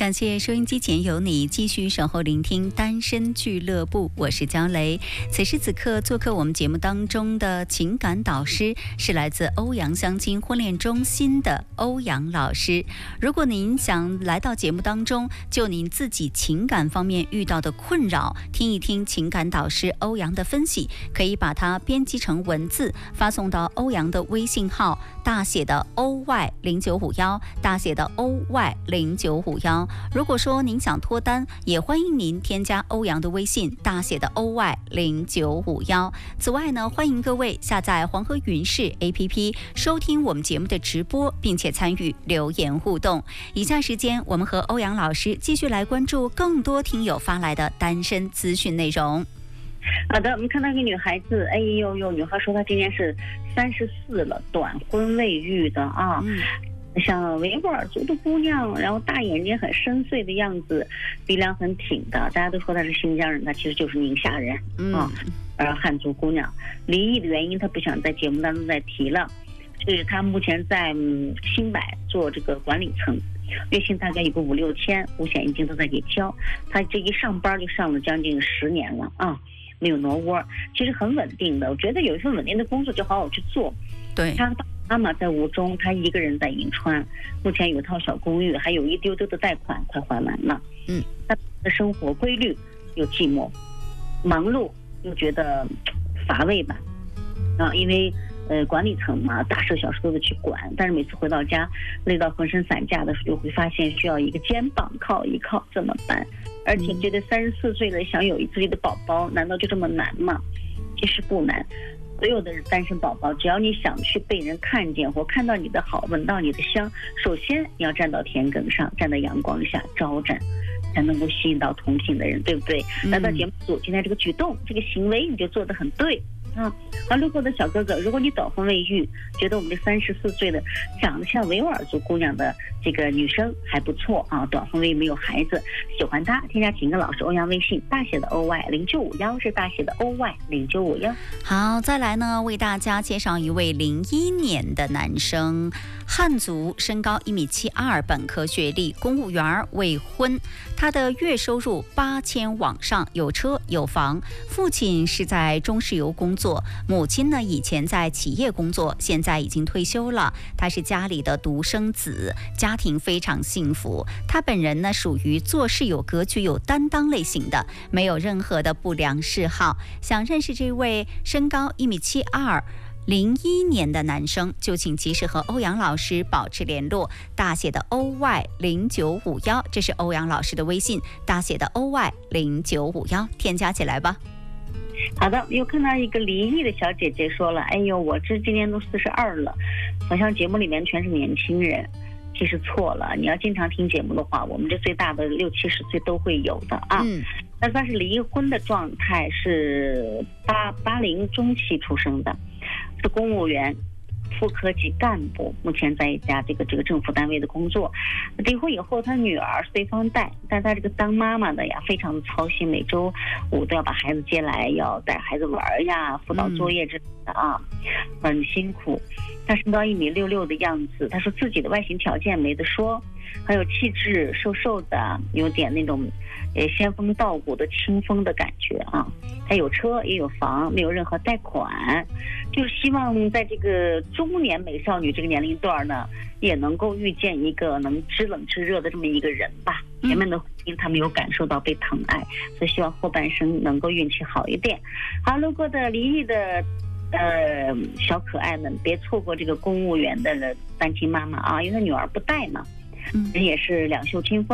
感谢收音机前有你继续守候聆听单身俱乐部，我是焦雷。此时此刻做客我们节目当中的情感导师是来自欧阳相亲婚恋中心的欧阳老师。如果您想来到节目当中，就您自己情感方面遇到的困扰，听一听情感导师欧阳的分析，可以把它编辑成文字发送到欧阳的微信号，大写的 OY0951， 大写的 OY0951。如果说您想脱单，也欢迎您添加欧阳的微信，大写的 OY0951。此外呢，欢迎各位下载黄河云视 APP 收听我们节目的直播，并且参与留言互动。以下时间我们和欧阳老师继续来关注更多听友发来的单身资讯内容。 好的，我们看到一个女孩子，女孩说她今年是34了，短婚未育的啊。像维吾尔族的姑娘，然后大眼睛很深邃的样子，鼻梁很挺的，大家都说她是新疆人，她其实就是宁夏人啊。汉族姑娘离异的原因她不想在节目当中再提了，是她目前在新百做这个管理层，月薪大概有个5、6千，五险一金都在给交。她这一上班就上了将近10年了啊，没有挪窝，其实很稳定的。我觉得有一份稳定的工作就好好去做。 对， 她妈妈在吴中，她一个人在银川，目前有一套小公寓，还有一丢丢的贷款快还完了。她的生活规律又寂寞，忙碌又觉得乏味吧。因为管理层嘛，大事小事都得去管，但是每次回到家累到浑身散架的时候，就会发现需要一个肩膀靠一靠，怎么办？而且觉得34岁了想有自己的宝宝，难道就这么难吗？其实不难。所有的单身宝宝，只要你想去被人看见，或看到你的好，闻到你的香，首先你要站到田埂上，站在阳光下招展，才能够吸引到同性的人，对不对？来到节目组，今天这个举动，这个行为你就做得很对啊。好，路过的小哥哥，如果你短婚未育，觉得我们这34岁的长得像维吾尔族姑娘的这个女生还不错啊，短婚未育没有孩子，喜欢她，添加情感老师欧阳微信，大写的 OY0951，是大写的 OY0951。 好，再来呢，为大家介绍一位01年的男生，汉族，身高1.72米，本科学历，公务员，未婚。他的月收入8000往上，有车有房。父亲是在中石油工作，母亲呢以前在企业工作，现在已经退休了。他是家里的独生子，家庭非常幸福。他本人呢属于做事有格局、有担当类型的，没有任何的不良嗜好。想认识这位身高1.72米01年的男生，就请及时和欧阳老师保持联络，大写的 OY0951，这是欧阳老师的微信，大写的 OY0951，添加起来吧。 好的，又看到一个离异的小姐姐说了，我这今年都42了，好像节目里面全是年轻人。其实错了，你要经常听节目的话，我们这最大的60、70岁都会有的啊。但是他是离婚的状态，是80中期出生的，是公务员，副科级干部，目前在一家这个政府单位的工作。离婚以后，他女儿随房带，但他这个当妈妈的呀，非常的操心，每周5都要把孩子接来，要带孩子玩呀，辅导作业之类的啊，很辛苦。他身高1.66米的样子，他说自己的外形条件没得说，很有气质，瘦瘦的，有点那种仙风道骨的清风的感觉啊。他有车也有房，没有任何贷款，就是希望在这个中年美少女这个年龄段呢，也能够遇见一个能知冷知热的这么一个人吧。前面的婚姻他没有感受到被疼爱，所以希望后半生能够运气好一点。好，路过的离异的小可爱们，别错过这个公务员的单亲妈妈啊，因为她女儿不带嘛，人也是两袖清风。